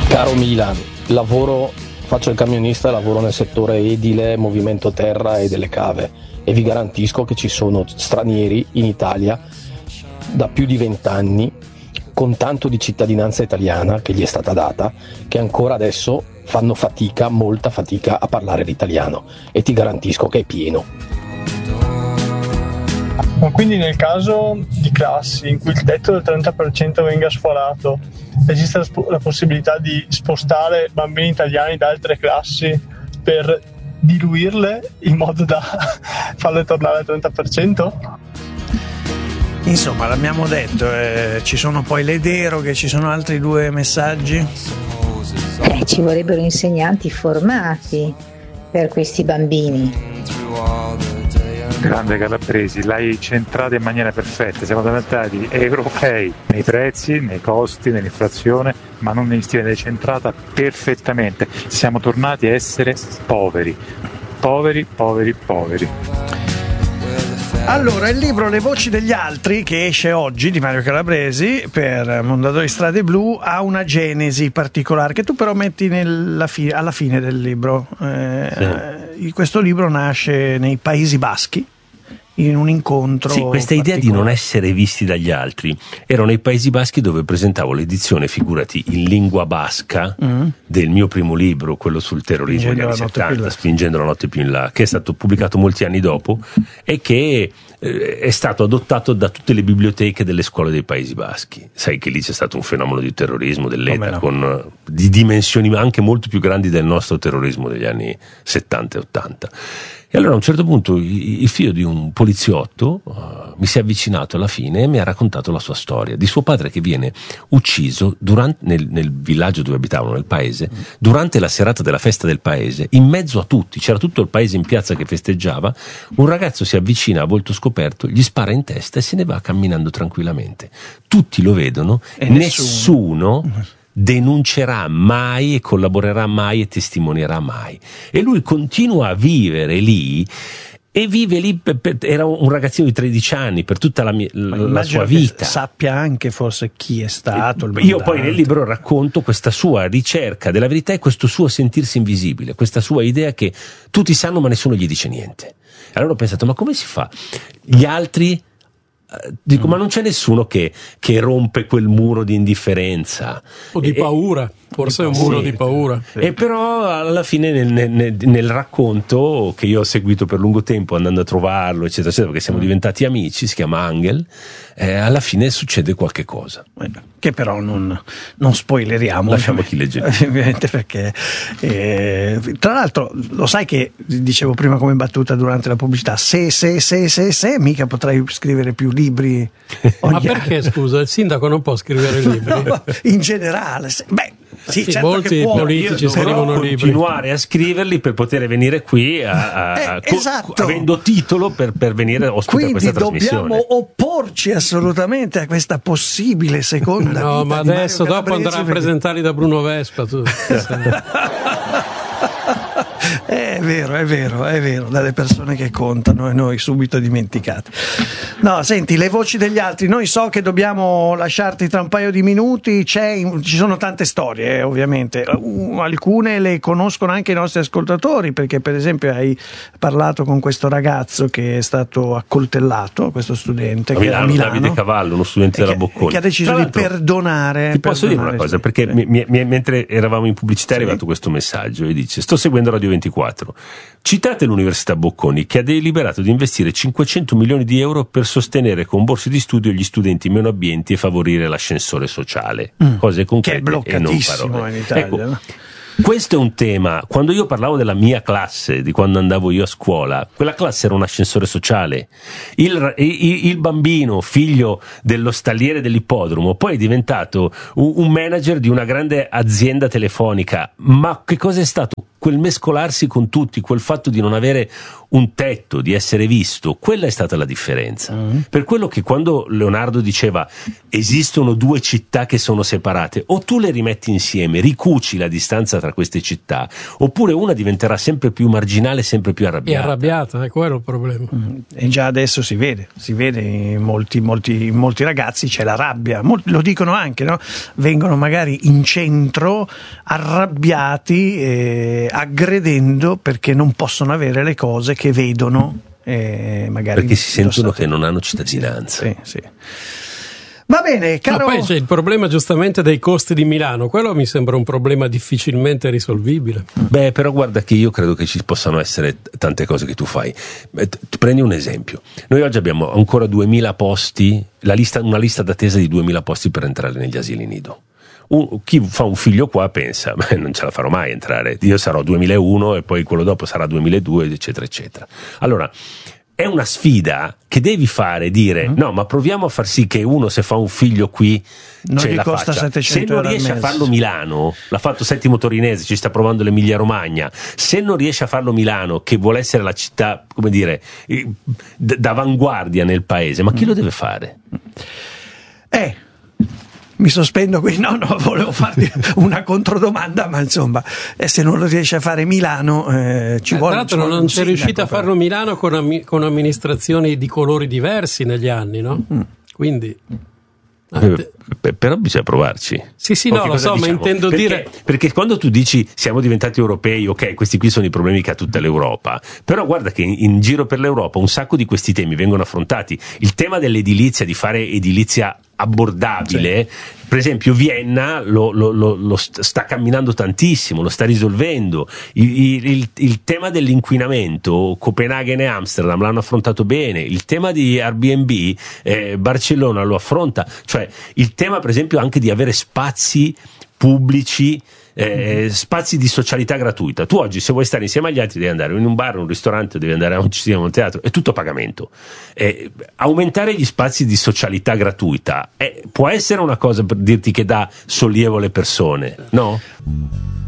Caro Milan, faccio il camionista e lavoro nel settore edile, movimento terra e delle cave, e vi garantisco che ci sono stranieri in Italia da più di 20 anni con tanto di cittadinanza italiana che gli è stata data, che ancora adesso fanno fatica, molta fatica a parlare l'italiano, e ti garantisco che è pieno. Ma quindi nel caso di classi in cui il tetto del 30% venga sforato, esiste la possibilità di spostare bambini italiani da altre classi per diluirle in modo da farle tornare al 30%? Insomma, l'abbiamo detto, ci sono poi le deroghe, ci sono altri 2 messaggi. Ci vorrebbero insegnanti formati per questi bambini. Grande Calabresi, l'hai centrata in maniera perfetta. Siamo diventati europei nei prezzi, nei costi, nell'inflazione, ma non negli stili. L'hai centrata perfettamente. Siamo tornati a essere poveri. Poveri, poveri, poveri. Allora, il libro Le voci degli altri, che esce oggi, di Mario Calabresi per Mondadori Strade Blu, ha una genesi particolare che tu però metti alla fine del libro. Sì. Questo libro nasce nei Paesi Baschi, in un incontro. Sì, questa idea di non essere visti dagli altri. Ero nei Paesi Baschi, dove presentavo l'edizione, figurati, in lingua basca del mio primo libro, quello sul terrorismo degli anni 70, Spingendo la notte più in là, che è stato pubblicato molti anni dopo e che è stato adottato da tutte le biblioteche delle scuole dei Paesi Baschi. Sai che lì c'è stato un fenomeno di terrorismo dell'ETA di dimensioni anche molto più grandi del nostro terrorismo degli anni 70 e 80. E allora a un certo punto il figlio di un poliziotto mi si è avvicinato alla fine e mi ha raccontato la sua storia di suo padre che viene ucciso nel villaggio dove abitavano, nel paese, durante la serata della festa del paese, in mezzo a tutti, c'era tutto il paese in piazza che festeggiava. Un ragazzo si avvicina a volto scoperto, gli spara in testa e se ne va camminando tranquillamente. Tutti lo vedono e nessuno denuncerà mai e collaborerà mai e testimonierà mai, e lui continua a vivere lì, e vive lì era un ragazzino di 13 anni per tutta la sua vita. Sappia anche forse chi è stato io poi nel libro racconto questa sua ricerca della verità e questo suo sentirsi invisibile, questa sua idea che tutti sanno ma nessuno gli dice niente. Allora ho pensato, ma come si fa? Gli altri dico, ma non c'è nessuno che rompe quel muro di indifferenza o di paura, forse è un muro di paura. E però alla fine nel racconto, che io ho seguito per lungo tempo andando a trovarlo eccetera eccetera, perché siamo diventati amici, si chiama Angel, alla fine succede qualche cosa che però non spoileriamo, lasciamo chi legge ovviamente, perché tra l'altro lo sai che dicevo prima come battuta durante la pubblicità, se mica potrei scrivere più libri ma perché, scusa, il sindaco non può scrivere libri? No, in generale sì, certo, molti politici scrivono libri. Continuare a scriverli per poter venire qui esatto. avendo titolo per venire ospite a questa trasmissione. Quindi dobbiamo opporci assolutamente a questa possibile seconda no, vita. Ma adesso dopo andrà a presentarli da Bruno Vespa tu. È vero, dalle persone che contano e noi subito dimenticate. No, senti, le voci degli altri, noi so che dobbiamo lasciarti tra un paio di minuti, ci sono tante storie ovviamente, alcune le conoscono anche i nostri ascoltatori, perché per esempio hai parlato con questo ragazzo che è stato accoltellato, questo studente che era a Milano, Davide Cavallo, uno studente della Bocconi, che ha deciso di perdonare. Posso dire una cosa, perché mentre eravamo in pubblicità è arrivato questo messaggio e dice: sto seguendo Radio 24, citate l'Università Bocconi che ha deliberato di investire 500 milioni di euro per sostenere con borse di studio gli studenti meno abbienti e favorire l'ascensore sociale, cose concrete che è e non parole. In Italia, ecco, questo è un tema. Quando io parlavo della mia classe, di quando andavo io a scuola, quella classe era un ascensore sociale. Il bambino, figlio dello stalliere dell'ippodromo, poi è diventato un manager di una grande azienda telefonica. Ma che cosa è stato quel mescolarsi con tutti, quel fatto di non avere un tetto, di essere visto, quella è stata la differenza. Per quello che quando Leonardo diceva esistono due città che sono separate, o tu le rimetti insieme, ricuci la distanza tra queste città, oppure una diventerà sempre più marginale, sempre più arrabbiata. È arrabbiata, è quello il problema. E già adesso si vede in molti ragazzi c'è la rabbia, lo dicono anche, no? Vengono magari in centro arrabbiati, aggredendo perché non possono avere le cose che vedono, magari perché si sentono che non hanno cittadinanza. Sì. Va bene, caro. Ma poi c'è il problema giustamente dei costi di Milano, quello mi sembra un problema difficilmente risolvibile. Beh, però guarda che io credo che ci possano essere tante cose che tu fai. Prendi un esempio. Noi oggi abbiamo ancora 2000 posti, una lista d'attesa di 2000 posti per entrare negli asili nido. Chi fa un figlio qua pensa, non ce la farò mai entrare, io sarò 2001 e poi quello dopo sarà 2002, eccetera eccetera. Allora è una sfida che devi fare, dire no, ma proviamo a far sì che uno, se fa un figlio qui, non ce gli la costa faccia. 700 se non riesce a farlo Milano, l'ha fatto Settimo Torinese, ci sta provando l'Emilia Romagna, se non riesce a farlo Milano, che vuole essere la città, come dire, d'avanguardia nel paese, ma chi lo deve fare? Mi sospendo qui, no, volevo farti una controdomanda, ma insomma, se non lo riesce a fare Milano, ci vuole. Tra l'altro non c'è riuscita a farlo Milano con amministrazioni di colori diversi negli anni, no? Quindi. Però bisogna provarci. Sì, no, lo so, diciamo? Ma intendo dire. Perché quando tu dici siamo diventati europei, ok, questi qui sono i problemi che ha tutta l'Europa, però guarda che in giro per l'Europa un sacco di questi temi vengono affrontati. Il tema dell'edilizia, di fare edilizia abbordabile, sì. Per esempio Vienna lo sta camminando tantissimo, lo sta risolvendo. Il tema dell'inquinamento, Copenaghen e Amsterdam l'hanno affrontato bene. Il tema di Airbnb, Barcellona lo affronta. Cioè il tema per esempio anche di avere spazi pubblici, spazi di socialità gratuita. Tu oggi, se vuoi stare insieme agli altri, devi andare in un bar, un ristorante, devi andare a un cinema, un teatro, è tutto a pagamento. Aumentare gli spazi di socialità gratuita può essere una cosa per dirti che dà sollievo alle persone, no?